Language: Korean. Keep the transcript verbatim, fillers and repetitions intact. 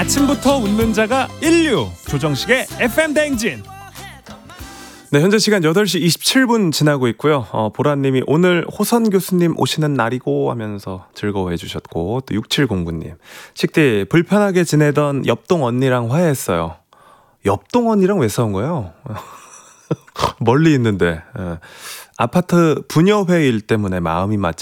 아침부터 웃는 자가 인류 조정식의 에프엠 대행진. 네, 현재 시간 여덟 시 이십칠 분 지나고 있고요. 어, 보라님이 오늘 호선 교수님 오시는 날이고 하면서 즐거워해 주셨고, 또 육칠공구 님. 식디, 불편하게 지내던 옆동 언니랑 화해했어요. 옆동 언니랑 왜 싸운 거예요? 멀리 있는데. 예. 아파트 분여회 일 때문에 마음이 맞지